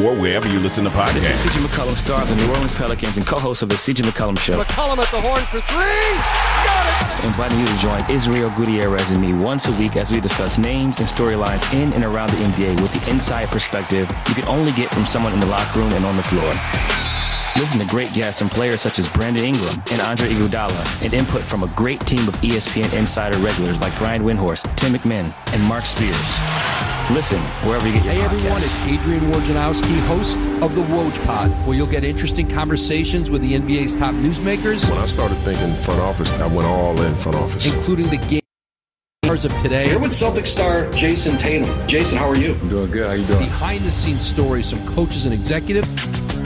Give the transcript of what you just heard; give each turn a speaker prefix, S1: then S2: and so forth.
S1: or wherever you listen to podcasts.
S2: This is C.J. McCollum, star of the New Orleans Pelicans and co-host of the C.J. McCollum Show.
S3: McCollum at the horn for three. Got it.
S2: Inviting you to join Israel Gutierrez and me once a week as we discuss names and storylines in and around the NBA with the inside perspective you can only get from someone in the locker room and on the floor. Listen to great guests and players such as Brandon Ingram and Andre Iguodala, and input from a great team of ESPN Insider regulars like Brian Windhorst, Tim McMahon, and Mark Spears. Listen wherever you get your podcasts.
S4: Hey everyone, it's Adrian Wojnarowski, host of the Woj Pod, where you'll get interesting conversations with the NBA's top newsmakers.
S5: When I started thinking front office, I went all in front office.
S4: Including the game stars of today.
S6: Here with Celtic star Jason Tatum. Jason, how are you?
S5: I'm doing good. How you doing?
S4: Behind the scenes stories from coaches and executives.